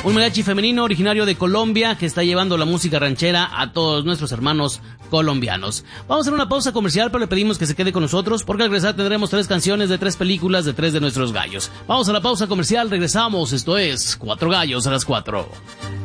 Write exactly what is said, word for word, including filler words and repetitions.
Un mariachi femenino originario de Colombia que está llevando la música ranchera a todos nuestros hermanos colombianos. Vamos a hacer una pausa comercial, pero le pedimos que se quede con nosotros porque al regresar tendremos tres canciones de tres películas de tres de nuestros gallos. Vamos a la pausa comercial, regresamos. Esto es Cuatro Gallos a las Cuatro.